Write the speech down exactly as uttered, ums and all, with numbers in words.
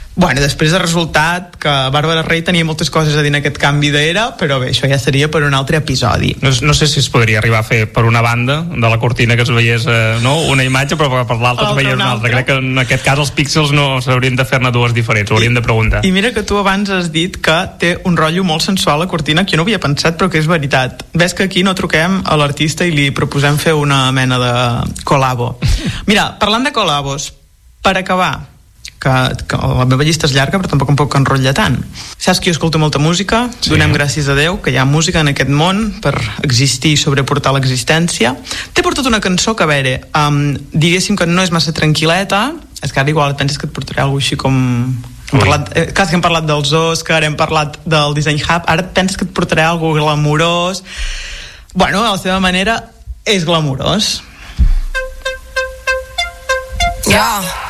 Bueno, després ha resultat que Bàrbara Rey tenia moltes coses a dir en aquest canvi d'era, però bé, això ja seria per un altre episodi. No, no sé si es podria arribar a fer per una banda de la cortina que es veiés eh, no? una imatge, però per l'altra es veiés una altra. Crec que en aquest cas els píxels no s'haurien de fer-ne dues diferents, ho hauríem de preguntar. I mira que tu abans has dit que té un rotllo molt sensual la cortina, que jo no havia pensat, però que és veritat. Ves que aquí no truquem a l'artista i li proposem fer una mena de col·labo. Mira, parlant de col·labos, per acabar, que, que la meva llista és llarga però tampoc em puc enrotllar tant. Saps que jo escolto molta música, sí. Donem gràcies a Déu que hi ha música en aquest món per existir i sobreportar l'existència. T'he portat una cançó que, a veure, um, diguéssim que no és massa tranquil·leta, és que ara igual et penses que et portaré alguna així com... Hem parlat, eh, quasi hem parlat dels Oscar, hem parlat del Design Hub, ara et penses que et portaré alguna glamurós. Bueno, a la seva manera és glamurós. Yeah.